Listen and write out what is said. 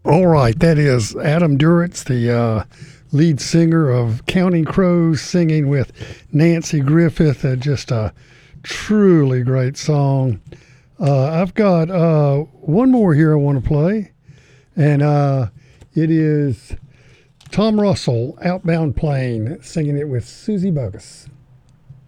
All right, that is Adam Duritz, the lead singer of Counting Crows, singing with Nancy Griffith. Just a truly great song. I've got one more here I want to play, and it is Tom Russell, Outbound Plane, singing it with Susie Bogus.